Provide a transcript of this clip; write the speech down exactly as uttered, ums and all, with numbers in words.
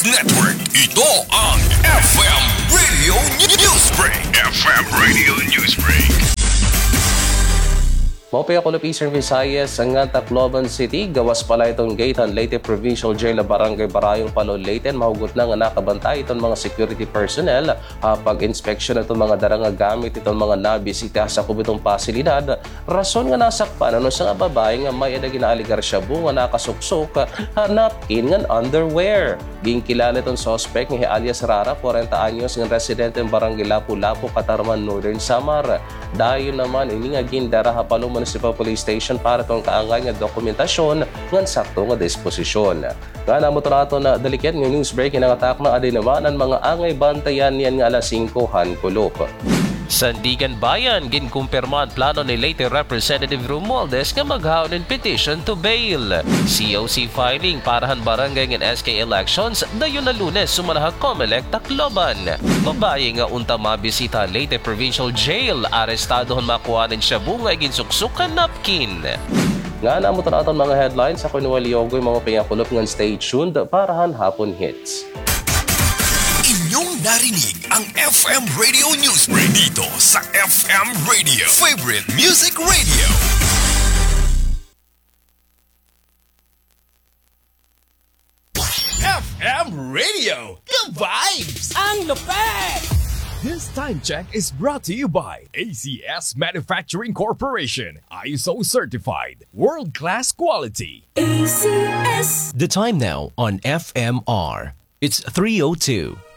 Network. Ito ang F M Radio Newsbreak. F M Radio Newsbreak. Mopay ako na Eastern Visayas ang Tacloban City. Gawas pala itong Gaytan Leyte Provincial Jail na Barangay Barayong Palo Leyte. Mahugot na nga nakabantay itong mga security personnel. Uh, pag-inspection itong mga darang gamit itong mga nabisita sa kubitong pasilidad. Rason nga nasakpan ano sa nga babae nga may edad ginaaligar siya bu nga nakasuksok hanap in nga underwear. Gingkilala itong suspect ni alias Rara, forty anyos ng residente ng Barangay Lapu-Lapu, Katarman, Northern Samar. Dayon naman ini nga gindara Hapalo Municipal Police Station para itong kaangay nga dokumentasyon ng sakto nga disposisyon. Nga na mo nato na dalikyan ng newsbreak inangatak na adi naman ang mga angay bantayan niyan nga alas singko han kulop. Sandigan Bayan, ginkumpirma ang plano ni Leyte Representative Romualdez nga maghaon ng petition to bail. C O C filing parahan barangay ng S K elections dayon na Lunes sumalahag Comelec Tacloban. Babae nga unta mabisita Leyte Provincial Jail, arestado hon makuhanin siya bunga ginsuksok napkin. Nga na mo naton mga headlines sa Kunuwaliogoy mga pingakulop ng stay tuned parahan hapon hits. Inyong narinig ang F M Radio Newsbreak dito sa F M Radio, Favorite Music Radio. F M Radio, the vibes! Ang lupet! This time check is brought to you by A C S Manufacturing Corporation, I S O certified, world-class quality. A C S. The time now on F M R. It's three oh two.